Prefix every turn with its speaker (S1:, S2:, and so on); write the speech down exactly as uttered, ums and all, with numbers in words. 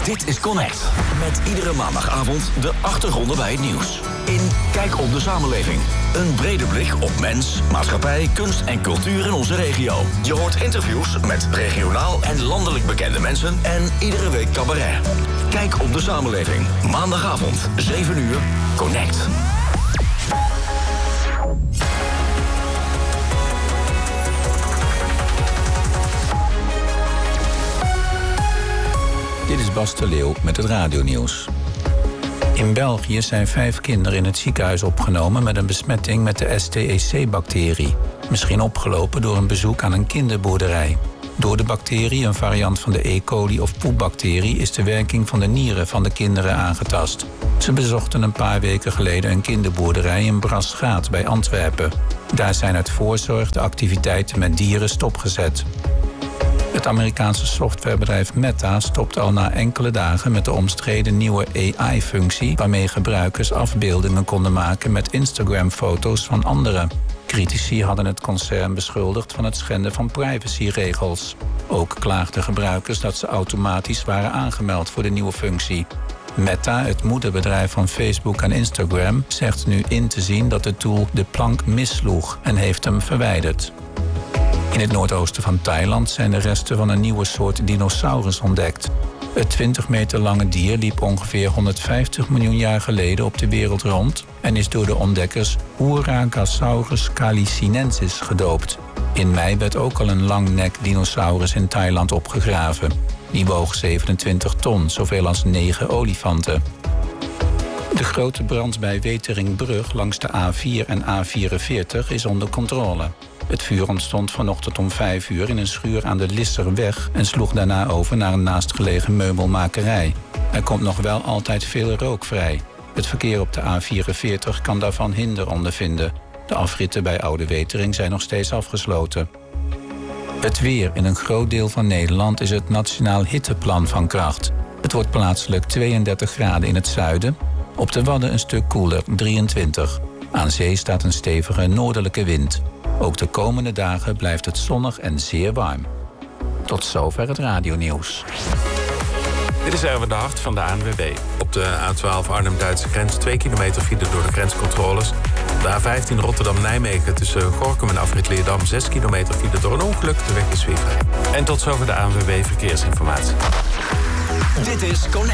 S1: Dit is Connect. Met iedere maandagavond de achtergronden bij het nieuws. In Kijk op de samenleving. Een brede blik op mens, maatschappij, kunst en cultuur in onze regio. Je hoort interviews met regionaal en landelijk bekende mensen en iedere week cabaret. Kijk op de samenleving. Maandagavond, zeven uur, Connect.
S2: Dit is Bas de Leeuw met het radionieuws. In België zijn vijf kinderen in het ziekenhuis opgenomen met een besmetting met de S T E C-bacterie. Misschien opgelopen door een bezoek aan een kinderboerderij. Door de bacterie, een variant van de E. coli of poepbacterie, is de werking van de nieren van de kinderen aangetast. Ze bezochten een paar weken geleden een kinderboerderij in Brasgaat bij Antwerpen. Daar zijn uit voorzorg de activiteiten met dieren stopgezet. Het Amerikaanse softwarebedrijf Meta stopt al na enkele dagen met de omstreden nieuwe A I-functie... waarmee gebruikers afbeeldingen konden maken met Instagram-foto's van anderen. Critici hadden het concern beschuldigd van het schenden van privacyregels. Ook klaagden gebruikers dat ze automatisch waren aangemeld voor de nieuwe functie. Meta, het moederbedrijf van Facebook en Instagram, zegt nu in te zien dat de tool de plank missloeg en heeft hem verwijderd. In het noordoosten van Thailand zijn de resten van een nieuwe soort dinosaurus ontdekt. Het twintig meter lange dier liep ongeveer honderdvijftig miljoen jaar geleden op de wereld rond en is door de ontdekkers Uragasaurus calicinensis gedoopt. In mei werd ook al een langnek dinosaurus in Thailand opgegraven. Die woog zevenentwintig ton, zoveel als negen olifanten. De grote brand bij Weteringbrug langs de A vier en A vierenveertig is onder controle. Het vuur ontstond vanochtend om vijf uur in een schuur aan de Lisserweg en sloeg daarna over naar een naastgelegen meubelmakerij. Er komt nog wel altijd veel rook vrij. Het verkeer op de A vierenveertig kan daarvan hinder ondervinden. De afritten bij Oude Wetering zijn nog steeds afgesloten. Het weer in een groot deel van Nederland is het Nationaal Hitteplan van kracht. Het wordt plaatselijk tweeëndertig graden in het zuiden. Op de Wadden een stuk koeler, drieëntwintig. Aan zee staat een stevige noordelijke wind. Ook de komende dagen blijft het zonnig en zeer warm. Tot zover het radionieuws.
S3: Dit is Erwin de Hart van de A N W B. Op de A twaalf Arnhem-Duitse grens twee kilometer file door de grenscontroles. De A vijftien Rotterdam-Nijmegen tussen Gorinchem en afrit Leerdam zes kilometer file door een ongeluk. De weg is weer vrij. En tot zover de A N W B Verkeersinformatie.
S1: Dit is Connect.